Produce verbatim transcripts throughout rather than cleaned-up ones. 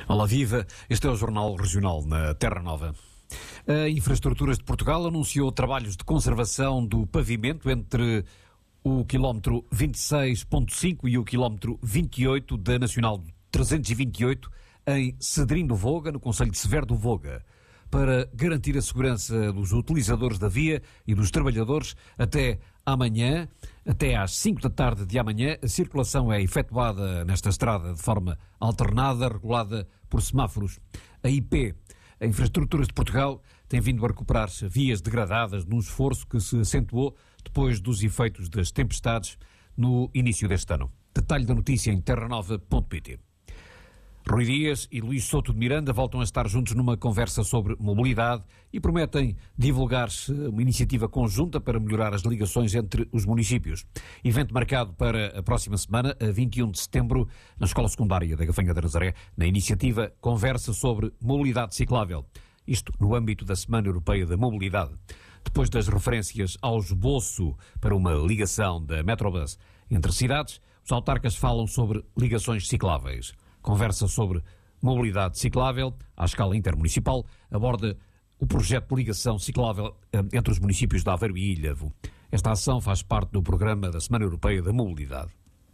Olá, viva! Este é o Jornal Regional na Terra Nova. A Infraestruturas de Portugal anunciou trabalhos de conservação do pavimento entre o quilómetro vinte e seis ponto cinco e o quilómetro vinte e oito da Nacional trezentos e vinte e oito em Cedrim do Voga, no concelho de Severo do Voga, para garantir a segurança dos utilizadores da via e dos trabalhadores. Até amanhã, até às cinco da tarde de amanhã, a circulação é efetuada nesta estrada de forma alternada, regulada por semáforos. A I P, a Infraestruturas de Portugal, tem vindo a recuperar vias degradadas num esforço que se acentuou depois dos efeitos das tempestades no início deste ano. Detalhe da notícia em terra nova ponto pt. Rui Dias e Luís Souto de Miranda voltam a estar juntos numa conversa sobre mobilidade e prometem divulgar-se uma iniciativa conjunta para melhorar as ligações entre os municípios. Evento marcado para a próxima semana, a vinte e um de setembro, na Escola Secundária da Gafanha da Nazaré, na iniciativa Conversa sobre Mobilidade Ciclável. Isto no âmbito da Semana Europeia da Mobilidade. Depois das referências ao esboço para uma ligação da Metrobus entre cidades, os autarcas falam sobre ligações cicláveis. Conversa sobre mobilidade ciclável, à escala intermunicipal, aborda o projeto de ligação ciclável entre os municípios de Aveiro e Ilhavo. Esta ação faz parte do programa da Semana Europeia da Mobilidade.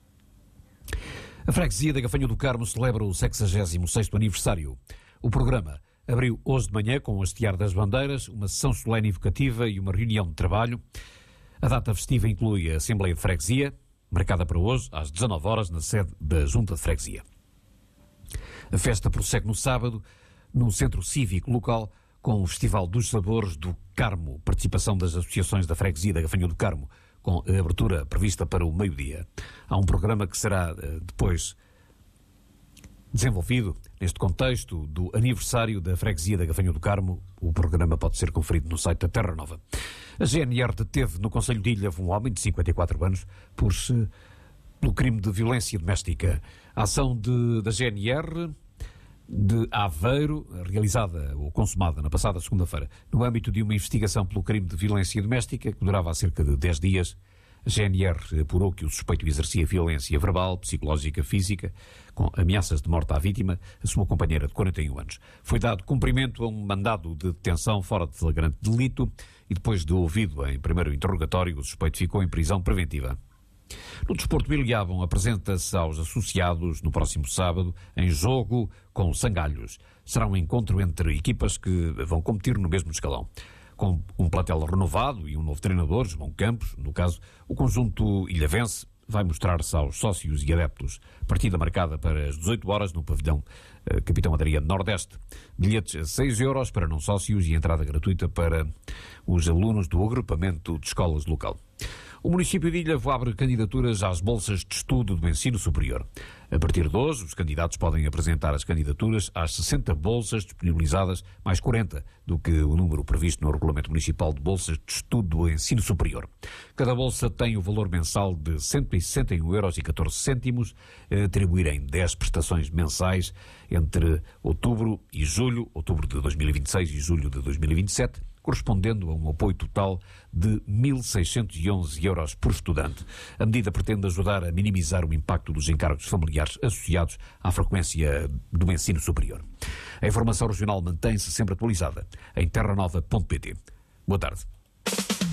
A freguesia da Gafanha do Carmo celebra o sexagésimo sexto aniversário. O programa abriu hoje de manhã com o hastear das bandeiras, uma sessão solene evocativa e uma reunião de trabalho. A data festiva inclui a Assembleia de Freguesia, marcada para hoje, às dezanove horas, na sede da Junta de Freguesia. A festa prossegue no sábado, no Centro Cívico Local, com o Festival dos Sabores do Carmo, participação das associações da freguesia da Gafanha do Carmo, com a abertura prevista para o meio-dia. Há um programa que será depois desenvolvido neste contexto do aniversário da freguesia da Gafanha do Carmo. O programa pode ser conferido no site da Terra Nova. A G N R deteve no concelho de Ilhavo um homem de cinquenta e quatro anos por se... pelo crime de violência doméstica. A ação de, da G N R de Aveiro, realizada ou consumada na passada segunda-feira, no âmbito de uma investigação pelo crime de violência doméstica, que durava há cerca de dez dias, a G N R apurou que o suspeito exercia violência verbal, psicológica, física, com ameaças de morte à vítima, a sua companheira de quarenta e um anos. Foi dado cumprimento a um mandado de detenção fora de flagrante delito e, depois de ouvido em primeiro interrogatório, o suspeito ficou em prisão preventiva. No desporto, Bilhabo apresenta-se aos associados no próximo sábado em jogo com Sangalhos. Será um encontro entre equipas que vão competir no mesmo escalão. Com um plantel renovado e um novo treinador, João Campos, no caso, o conjunto ilhavense vai mostrar-se aos sócios e adeptos. Partida marcada para as dezoito horas no pavilhão uh, Capitão Adriano Nordeste. Bilhetes a seis euros para não sócios e entrada gratuita para os alunos do agrupamento de escolas local. O município de Ilhavo abre candidaturas às bolsas de estudo do ensino superior. A partir de hoje, os candidatos podem apresentar as candidaturas às sessenta bolsas disponibilizadas, mais quarenta do que o número previsto no Regulamento Municipal de Bolsas de Estudo do Ensino Superior. Cada bolsa tem o valor mensal de cento e sessenta e um euros e catorze cêntimos, a atribuir em dez prestações mensais entre outubro e julho, outubro de dois mil e vinte e seis e julho de dois mil e vinte e sete, correspondendo a um apoio total de mil seiscentos e onze euros por estudante. A medida pretende ajudar a minimizar o impacto dos encargos familiares associados à frequência do ensino superior. A informação regional mantém-se sempre atualizada em terra nova ponto pt. Boa tarde.